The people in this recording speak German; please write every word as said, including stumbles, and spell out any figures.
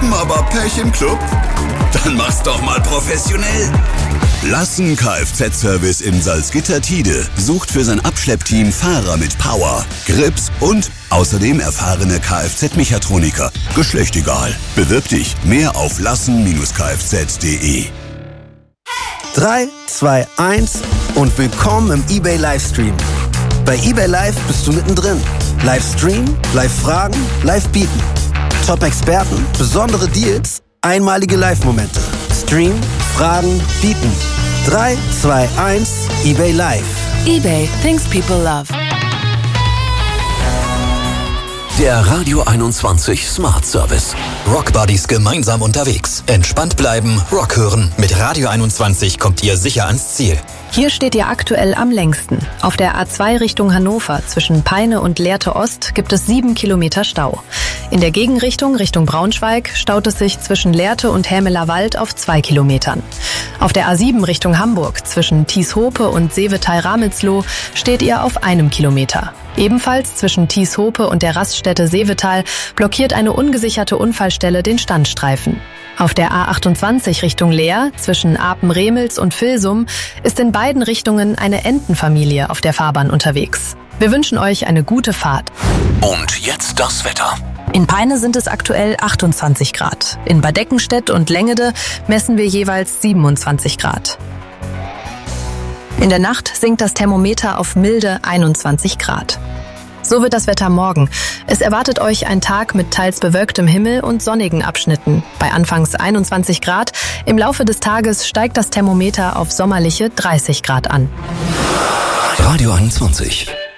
Typen, aber Pech im Club? Dann mach's doch mal professionell. Lassen Kfz-Service in Salzgitter-Tide sucht für sein Abschleppteam Fahrer mit Power, Grips und außerdem erfahrene Kfz-Mechatroniker. Geschlecht egal. Bewirb dich. Mehr auf lassen Kfz punkt de. drei, zwei, eins und willkommen im eBay Livestream. Bei eBay Live bist du mittendrin. Livestream, Live-Fragen, Live-Bieten. Top-Experten, besondere Deals, einmalige Live-Momente. Stream, Fragen, Bieten. drei, zwei, eins, eBay Live. eBay, things people love. Der Radio einundzwanzig Smart Service. Rock Buddies gemeinsam unterwegs. Entspannt bleiben, Rock hören. Mit Radio einundzwanzig kommt ihr sicher ans Ziel. Hier steht ihr aktuell am längsten. Auf der A zwei Richtung Hannover zwischen Peine und Lehrte Ost gibt es sieben Kilometer Stau. In der Gegenrichtung Richtung Braunschweig staut es sich zwischen Lehrte und Hämeler Wald auf zwei Kilometern. Auf der A sieben Richtung Hamburg zwischen Tieshope und Seevetal-Ramelsloh steht ihr auf einem Kilometer. Ebenfalls zwischen Tieshope und der Raststätte Seevetal blockiert eine ungesicherte Unfallstelle den Standstreifen. Auf der A achtundzwanzig Richtung Leer zwischen Apen-Remels und Vilsum ist in beiden Richtungen eine Entenfamilie auf der Fahrbahn unterwegs. Wir wünschen euch eine gute Fahrt. Und jetzt das Wetter. In Peine sind es aktuell achtundzwanzig Grad. In Bad Eckenstedt und Längede messen wir jeweils siebenundzwanzig Grad. In der Nacht sinkt das Thermometer auf milde einundzwanzig Grad. So wird das Wetter morgen. Es erwartet euch ein Tag mit teils bewölktem Himmel und sonnigen Abschnitten. Bei anfangs einundzwanzig Grad. Im Laufe des Tages steigt das Thermometer auf sommerliche dreißig Grad an. Radio einundzwanzig.